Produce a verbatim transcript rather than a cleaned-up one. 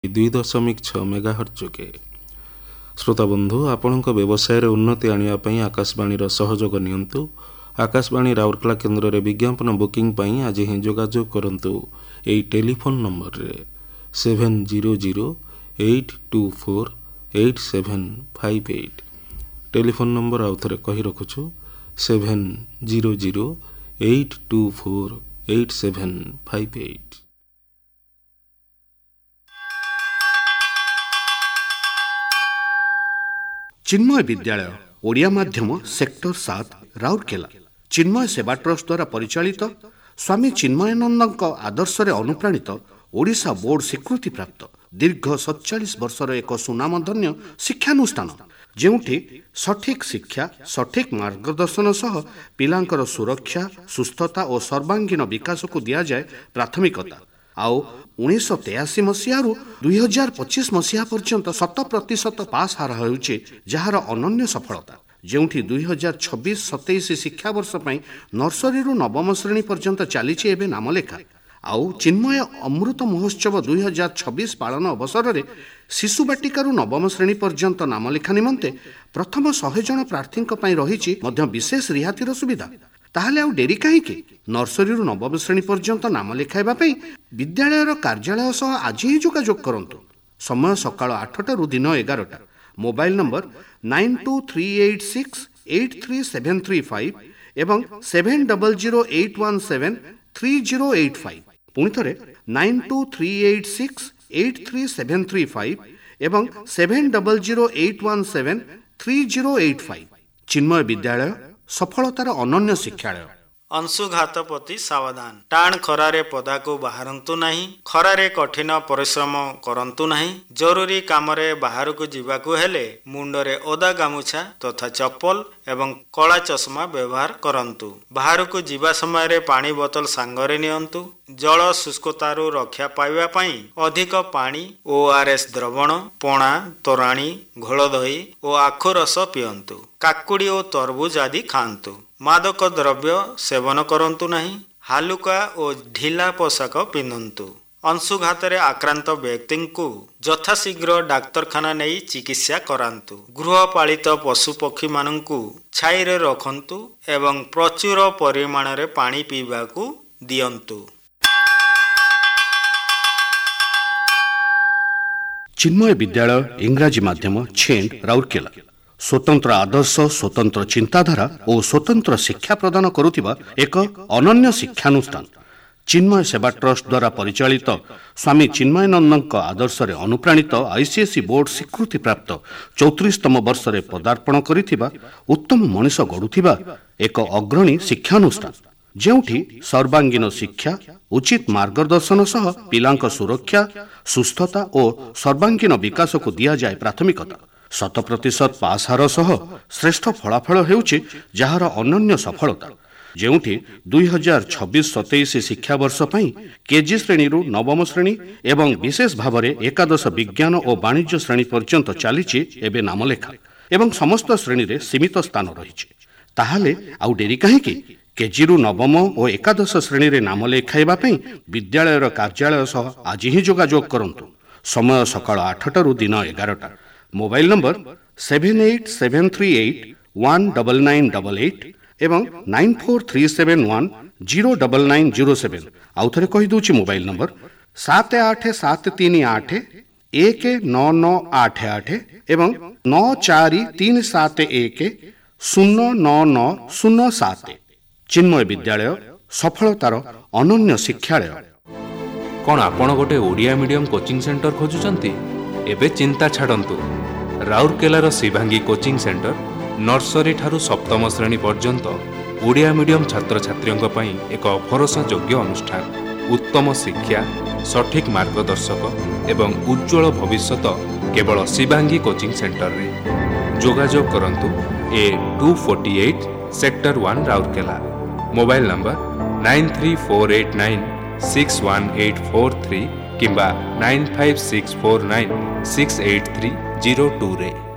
ଦୁଇ ଦଶମିକ ଛଅ ମେଗାହର୍ଟ୍ଜ। ଶ୍ରୋତା ବନ୍ଧୁ, ଆପଣଙ୍କ ବ୍ୟବସାୟରେ ଉନ୍ନତି ଆଣିବା ପାଇଁ ଆକାଶବାଣୀର ସହଯୋଗ ନିଅନ୍ତୁ। ଆକାଶବାଣୀ ରାଉରକେଲା କେନ୍ଦ୍ରରେ ବିଜ୍ଞାପନ ବୁକିଂ ପାଇଁ ଆଜି ହିଁ ଯୋଗାଯୋଗ କରନ୍ତୁ ଏହି ଟେଲିଫୋନ୍ ନମ୍ବରରେ seven zero zero eight two four eight seven five eight. Telephone number ଆଉ ଥରେ କହି ରଖୁଛୁ seven zero zero eight two four eight seven five eight. Chinmay ବିଦ୍ୟାଳୟ ଓଡ଼ିଆ ମାଧ୍ୟମ ସେକ୍ଟର ସାତ ରାଉରକେଲା ଚିନ୍ମୟ ସେବା ଟ୍ରଷ୍ଟ ଦ୍ୱାରା ପରିଚାଳିତ ସ୍ୱାମୀ ଚିନ୍ମୟାନନ୍ଦଙ୍କ ଆଦର୍ଶରେ ଅନୁପ୍ରାଣିତ ଓଡ଼ିଶା ବୋର୍ଡ ସ୍ୱୀକୃତିପ୍ରାପ୍ତ ଦୀର୍ଘ ସତଚାଳିଶ ବର୍ଷର ଏକ ସୁନାମଧନ୍ୟ ଶିକ୍ଷାନୁଷ୍ଠାନ, ଯେଉଁଠି ସଠିକ୍ ଶିକ୍ଷା ସଠିକ୍ ମାର୍ଗଦର୍ଶନ ସହ ପିଲାଙ୍କର ସୁରକ୍ଷା, ସୁସ୍ଥତା ଓ ସର୍ବାଙ୍ଗୀନ ବିକାଶକୁ ଦିଆଯାଏ ପ୍ରାଥମିକତା। ଆଉ ଉଣେଇଶହ ତେୟାଅଶୀ ମସିହାରୁ ଦୁଇ ହଜାର ପଚିଶ ମସିହା ପର୍ଯ୍ୟନ୍ତ ଶତ ପ୍ରତିଶତ ପାସ୍ ହାର ହେଉଛି ଯାହାର ଅନନ୍ୟ ସଫଳତା, ଯେଉଁଠି ଦୁଇ ହଜାର ଛବିଶ ସତେଇଶ ଶିକ୍ଷାବର୍ଷ ପାଇଁ ନର୍ସରୀରୁ ନବମ ଶ୍ରେଣୀ ପର୍ଯ୍ୟନ୍ତ ଚାଲିଛି ଏବେ ନାମଲେଖା। ଆଉ ଚିନ୍ମୟ ଅମୃତ ମହୋତ୍ସବ ଦୁଇ ହଜାର ଛବିଶ ପାଳନ ଅବସରରେ ଶିଶୁ ବାଟିକାରୁ ନବମ ଶ୍ରେଣୀ ପର୍ଯ୍ୟନ୍ତ ନାମଲେଖା ନିମନ୍ତେ ପ୍ରଥମ ଶହେ ଜଣ ପ୍ରାର୍ଥୀଙ୍କ ପାଇଁ ରହିଛି ମଧ୍ୟ ବିଶେଷ ରିହାତିର ସୁବିଧା। ତାହେଲେ ଆଉ ଡେରି କାହିଁକି? ନର୍ସରୀରୁ ନବମ ଶ୍ରେଣୀ ପର୍ଯ୍ୟନ୍ତ ନାମ ଲେଖାଇବା ପାଇଁ ବିଦ୍ୟାଳୟର କାର୍ଯ୍ୟାଳୟ ସହ ଆଜି ହିଁ ଯୋଗାଯୋଗ କରନ୍ତୁ। ସମୟ ସକାଳ ଆଠଟାରୁ ଦିନ ଏଗାରଟା। Mobile number nine two three eight six eight three seven three five ଏବଂ seven double zero eight one seven three zero eight five. ପୁଣି ଥରେ nine two three eight six eight three seven three five ଏବଂ seven double zero eight one seven three zero eight five. Chinmay ବିଦ୍ୟାଳୟ, ସଫଳତାର ଅନନ୍ୟ ଶିକ୍ଷାଳୟ। ଅଂଶୁଘାତ ପ୍ରତି ସାବଧାନ। ଟାଣ ଖରାରେ ପଦାକୁ ବାହାରନ୍ତୁ ନାହିଁ। ଖରାରେ କଠିନ ପରିଶ୍ରମ କରନ୍ତୁ ନାହିଁ। ଜରୁରୀ କାମରେ ବାହାରକୁ ଯିବାକୁ ହେଲେ ମୁଣ୍ଡରେ ଓଦା ଗାମୁଛା ତଥା ଚପଲ ଏବଂ କଳା ଚଷମା ବ୍ୟବହାର କରନ୍ତୁ। ବାହାରକୁ ଯିବା ସମୟରେ ପାଣି ବୋତଲ ସାଙ୍ଗରେ ନିଅନ୍ତୁ। ଜଳ ଶୁଷ୍କତାରୁ ରକ୍ଷା ପାଇବା ପାଇଁ ଅଧିକ ପାଣି, ଓ ଆର୍ ଏସ୍ ଦ୍ରବଣ, ପଣା, ତୋରାଣି, ଘୋଳଦହି ଓ ଆଖୁ ରସ ପିଅନ୍ତୁ। କାକୁଡ଼ି ଓ ତରଭୁଜ ଆଦି ଖାଆନ୍ତୁ। ମାଦକ ଦ୍ରବ୍ୟ ସେବନ କରନ୍ତୁ ନାହିଁ। ହାଲୁକା ଓ ଢିଲା ପୋଷାକ ପିନ୍ଧନ୍ତୁ। ଅଂଶୁଘାତରେ ଆକ୍ରାନ୍ତ ବ୍ୟକ୍ତିଙ୍କୁ ଯଥାଶୀଘ୍ର ଡାକ୍ତରଖାନା ନେଇ ଚିକିତ୍ସା କରାନ୍ତୁ। ଗୃହପାଳିତ ପଶୁପକ୍ଷୀମାନଙ୍କୁ ଛାଇରେ ରଖନ୍ତୁ ଏବଂ ପ୍ରଚୁର ପରିମାଣରେ ପାଣି ପିଇବାକୁ ଦିଅନ୍ତୁ। ଚିନ୍ମୟ ବିଦ୍ୟାଳୟ ଇଂରାଜୀ ମାଧ୍ୟମ ଛେଣ୍ଡ ରାଉରକେଲା ସ୍ୱତନ୍ତ୍ର ଆଦର୍ଶ, ସ୍ୱତନ୍ତ୍ର ଚିନ୍ତାଧାରା ଓ ସ୍ୱତନ୍ତ୍ର ଶିକ୍ଷା ପ୍ରଦାନ କରୁଥିବା ଏକ ଅନନ୍ୟ ଶିକ୍ଷାନୁଷ୍ଠାନ। ଚିନ୍ମୟ ସେବା ଟ୍ରଷ୍ଟ ଦ୍ୱାରା ପରିଚାଳିତ ସ୍ୱାମୀ ଚିନ୍ମୟାନନ୍ଦଙ୍କ ଆଦର୍ଶରେ ଅନୁପ୍ରାଣିତ ଆଇସିଏସ୍ଇ ବୋର୍ଡ ସ୍ୱୀକୃତିପ୍ରାପ୍ତ ଚଉତିରିଶତମ ବର୍ଷରେ ପଦାର୍ପଣ କରିଥିବା ଉତ୍ତମ ମଣିଷ ଗଢ଼ୁଥିବା ଏକ ଅଗ୍ରଣୀ ଶିକ୍ଷାନୁଷ୍ଠାନ, ଯେଉଁଠି ସର୍ବାଙ୍ଗୀନ ଶିକ୍ଷା, ଉଚିତ ମାର୍ଗଦର୍ଶନ ସହ ପିଲାଙ୍କ ସୁରକ୍ଷା, ସୁସ୍ଥତା ଓ ସର୍ବାଙ୍ଗୀନ ବିକାଶକୁ ଦିଆଯାଏ ପ୍ରାଥମିକତା। ଶତ ପ୍ରତିଶତ ପାସ୍ ହାର ସହ ଶ୍ରେଷ୍ଠ ଫଳାଫଳ ହେଉଛି ଯାହାର ଅନନ୍ୟ ସଫଳତା, ଯେଉଁଠି ଦୁଇ ହଜାର ଛବିଶ ସତେଇଶ ଶିକ୍ଷାବର୍ଷ ପାଇଁ କେଜି ଶ୍ରେଣୀରୁ ନବମ ଶ୍ରେଣୀ ଏବଂ ବିଶେଷ ଭାବରେ ଏକାଦଶ ବିଜ୍ଞାନ ଓ ବାଣିଜ୍ୟ ଶ୍ରେଣୀ ପର୍ଯ୍ୟନ୍ତ ଚାଲିଛି ଏବେ ନାମଲେଖା ଏବଂ ସମସ୍ତ ଶ୍ରେଣୀରେ ସୀମିତ ସ୍ଥାନ ରହିଛି। ତାହେଲେ ଆଉ ଡେରି କାହିଁକି? କେଜିରୁ ନବମ ଓ ଏକାଦଶ ଶ୍ରେଣୀରେ ନାମ ଲେଖାଇବା ପାଇଁ ବିଦ୍ୟାଳୟର କାର୍ଯ୍ୟାଳୟ ସହ ଆଜି ହିଁ ଯୋଗାଯୋଗ କରନ୍ତୁ। ସମୟ ସକାଳ ଆଠଟାରୁ ଦିନ ଏଗାରଟା। Mobile number seven eight seven three eight one double nine double eight ଏବଂ nine four three seven one zero double nine zero seven. ଆଉ ଥରେ କହିଦେଉଛି ମୋବାଇଲ ନମ୍ବର ସାତ ଆଠ ସାତ ତିନି ଆଠ ଏକ ନଅ ନଅ ଆଠ ଆଠ ଏବଂ ନଅ ଚାରି ତିନି ସାତ ଏକ ଶୂନ ନଅ ନଅ ଶୂନ ସାତ। ଚିନ୍ମୟ ବିଦ୍ୟାଳୟ, ସଫଳତାର ଅନନ୍ୟ ଶିକ୍ଷାଳୟ। କ'ଣ ଆପଣ ଗୋଟେ ଓଡ଼ିଆ ମିଡ଼ିୟମ କୋଚିଂ ସେଣ୍ଟର ଖୋଜୁଛନ୍ତି? ଏବେ ଚିନ୍ତା ଛାଡ଼ନ୍ତୁ। ରାଉରକେଲାର ଶିଭାଙ୍ଗୀ କୋଚିଂ ସେଣ୍ଟର ନର୍ସରୀ ଠାରୁ ସପ୍ତମ ଶ୍ରେଣୀ ପର୍ଯ୍ୟନ୍ତ ଓଡ଼ିଆ ମିଡ଼ିୟମ ଛାତ୍ରଛାତ୍ରୀଙ୍କ ପାଇଁ ଏକ ଭରସା ଯୋଗ୍ୟ ଅନୁଷ୍ଠାନ। ଉତ୍ତମ ଶିକ୍ଷା, ସଠିକ୍ ମାର୍ଗଦର୍ଶକ ଏବଂ ଉଜ୍ଜଳ ଭବିଷ୍ୟତ କେବଳ ଶିଭାଙ୍ଗୀ କୋଚିଂ ସେଣ୍ଟରରେ। ଯୋଗାଯୋଗ କରନ୍ତୁ ଏ two forty eight sector one Rourkela. Mobile number nine three four eight nine six one eight four three କିମ୍ବା nine five six four nine six eight three zero ଟୁରେ।